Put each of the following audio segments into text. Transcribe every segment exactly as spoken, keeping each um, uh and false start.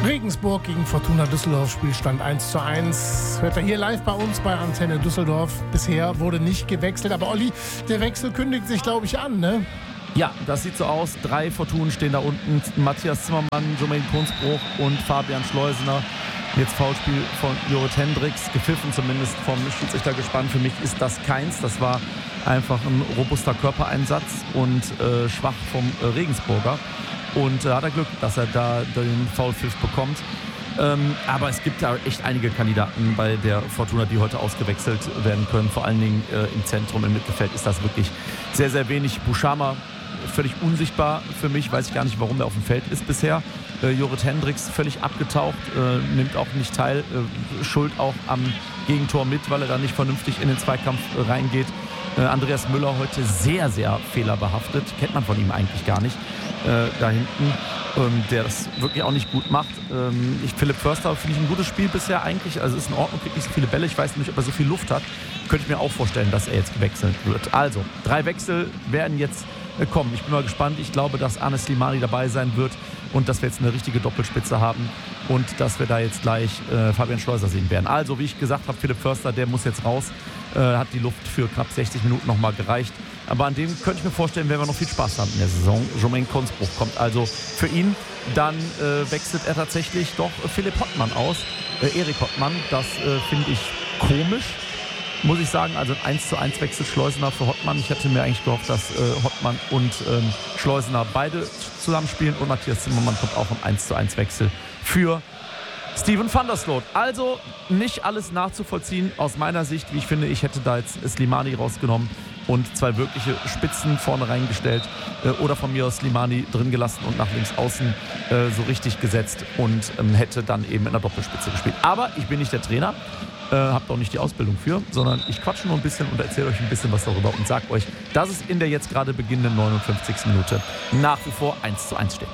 Regensburg gegen Fortuna Düsseldorf, Spielstand eins zu eins. Hört ihr hier live bei uns bei Antenne Düsseldorf. Bisher wurde nicht gewechselt, aber Olli, der Wechsel kündigt sich, glaube ich, an, ne? Ja, das sieht so aus. Drei Fortunen stehen da unten. Matthias Zimmermann, Jermaine Kunzbruch und Fabian Schleusener. Jetzt Foulspiel von Jorrit Hendricks, gepfiffen zumindest vom Schiedsrichter gespannt. Für mich ist das keins. Das war einfach ein robuster Körpereinsatz und äh, schwach vom äh, Regensburger. Und äh, hat er Glück, dass er da den Foulpfiff bekommt. Ähm, aber es gibt ja echt einige Kandidaten bei der Fortuna, die heute ausgewechselt werden können. Vor allen Dingen äh, im Zentrum, im Mittelfeld ist das wirklich sehr, sehr wenig. Buschama völlig unsichtbar für mich. Weiß ich gar nicht, warum er auf dem Feld ist bisher. Äh, Jorrit Hendricks völlig abgetaucht, äh, nimmt auch nicht teil. Äh, Schuld auch am Gegentor mit, weil er da nicht vernünftig in den Zweikampf äh, reingeht. Äh, Andreas Müller heute sehr, sehr fehlerbehaftet. Kennt man von ihm eigentlich gar nicht. Äh, da hinten, ähm, der das wirklich auch nicht gut macht. Ähm, ich, Philipp Förster finde ich ein gutes Spiel bisher eigentlich. Also ist in Ordnung, kriegt nicht so viele Bälle. Ich weiß nicht, ob er so viel Luft hat. Könnte ich mir auch vorstellen, dass er jetzt gewechselt wird. Also, drei Wechsel werden jetzt äh, kommen. Ich bin mal gespannt. Ich glaube, dass Anis Slimani dabei sein wird und dass wir jetzt eine richtige Doppelspitze haben und dass wir da jetzt gleich äh, Fabian Schleuser sehen werden. Also, wie ich gesagt habe, Philipp Förster, der muss jetzt raus. Äh, hat die Luft für knapp sechzig Minuten nochmal gereicht. Aber an dem könnte ich mir vorstellen, werden wir noch viel Spaß haben in der Saison. Jermaine Kunzbruch kommt also für ihn. Dann äh, wechselt er tatsächlich doch Philipp Hottmann aus. Äh, Erik Hottmann, das äh, finde ich komisch, muss ich sagen. Also ein eins zu eins Wechsel Schleusener für Hottmann. Ich hätte mir eigentlich gehofft, dass äh, Hottmann und ähm, Schleusener beide zusammenspielen. Und Matthias Zimmermann kommt auch im eins zu eins Wechsel für Steven van der Sloot. Also nicht alles nachzuvollziehen aus meiner Sicht. Wie ich finde, ich hätte da jetzt Slimani rausgenommen und zwei wirkliche Spitzen vorne reingestellt äh, oder von mir aus Slimani drin gelassen und nach links außen äh, so richtig gesetzt und ähm, hätte dann eben in der Doppelspitze gespielt. Aber ich bin nicht der Trainer, äh, habt auch nicht die Ausbildung für, sondern ich quatsche nur ein bisschen und erzähle euch ein bisschen was darüber und sage euch, dass es in der jetzt gerade beginnenden neunundfünfzigsten Minute nach wie vor eins zu eins steht.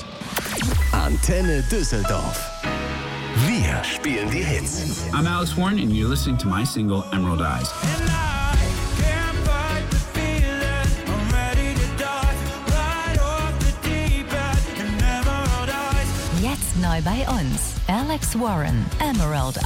Antenne Düsseldorf. Wir spielen die Hits. I'm Alex Warren and you're listening to my single Emerald Eyes. Jetzt neu bei uns. Alex Warren, Emerald